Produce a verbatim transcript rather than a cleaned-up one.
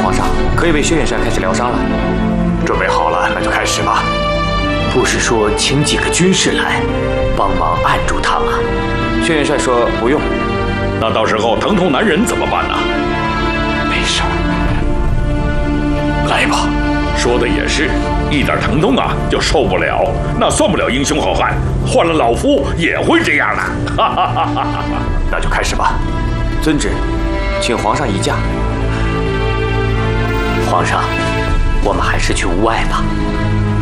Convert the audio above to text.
皇上，可以为薛远山开始疗伤了。 准备好了，那就开始吧。 不是说请几个军士来帮忙按住他吗？薛元帅说不用。 那到时候疼痛难忍怎么办呢？ 没事儿，来吧。 说的也是，一点疼痛啊就受不了，那算不了英雄好汉。换了老夫也会这样的。哈哈哈哈哈！ 那就开始吧。 遵旨，请皇上移驾。皇上，我们还是去屋外吧。